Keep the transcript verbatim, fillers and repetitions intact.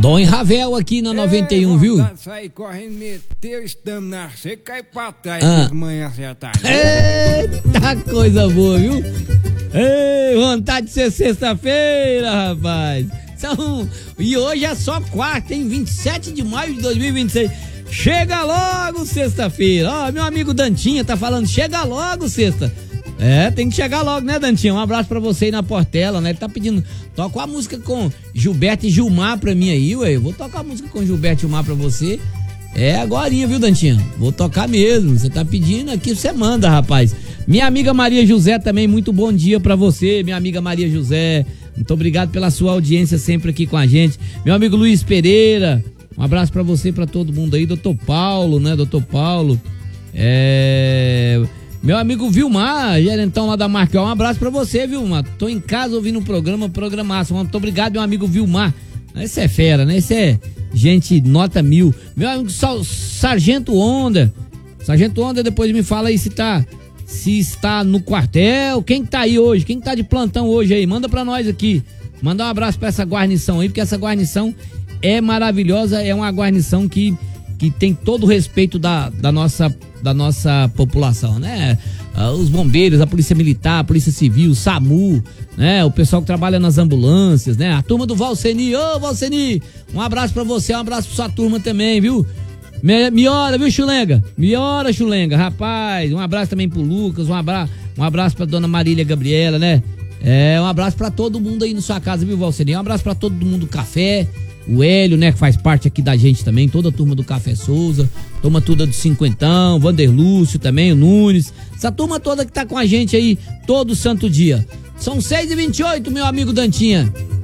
Dom e Ravel aqui na noventa e um, viu? Sair correndo, meter o estamina, você cai pra trás Ah. de manhã à tarde. Eita, coisa boa, viu? Ei, vontade de ser sexta-feira, rapaz. São... E hoje é só quarta, hein? vinte e sete de maio de dois mil e vinte e seis. Chega logo sexta-feira. Ó, meu amigo Dantinha tá falando, chega logo sexta. É, tem que chegar logo, né, Dantinha? Um abraço pra você aí na Portela, né? Ele tá pedindo, toca uma música com Gilberto e Gilmar pra mim aí, ué. Eu vou tocar a música com Gilberto e Gilmar pra você. É agorinha, viu, Dantinha? Vou tocar mesmo. Você tá pedindo aqui, você manda, rapaz. Minha amiga Maria José também, muito bom dia pra você, minha amiga Maria José. Muito obrigado pela sua audiência sempre aqui com a gente. Meu amigo Luiz Pereira, um abraço pra você e pra todo mundo aí. Doutor Paulo, né, doutor Paulo. É... Meu amigo Vilmar, gerentão lá da Marquel, um abraço pra você, Vilmar. Tô em casa ouvindo o programa, programação. Muito obrigado, meu amigo Vilmar. Esse é fera, né? Esse é gente nota mil. Meu amigo Sargento Onda. Sargento Onda, depois me fala aí se tá, se está no quartel. Quem tá aí hoje? Quem tá de plantão hoje aí? Manda pra nós aqui. Manda um abraço pra essa guarnição aí, porque essa guarnição é maravilhosa. É uma guarnição que, que tem todo o respeito da, da nossa da nossa população, né? Ah, os bombeiros, a polícia militar, a polícia civil, o SAMU, né? O pessoal que trabalha nas ambulâncias, né? A turma do Valceni, ô Valceni, um abraço pra você, um abraço pra sua turma também, viu? Me, me ora, viu, Chulenga? Me ora, Chulenga, rapaz, um abraço também pro Lucas, um abraço, um abraço pra dona Marília Gabriela, né? É, um abraço pra todo mundo aí na sua casa, viu, Valceni? Um abraço pra todo mundo do café, o Hélio, né, que faz parte aqui da gente também, toda a turma do Café Souza, turma toda do Cinquentão, Vanderlúcio também, o Nunes, essa turma toda que tá com a gente aí todo santo dia. São seis e vinte e oito, meu amigo Dantinha.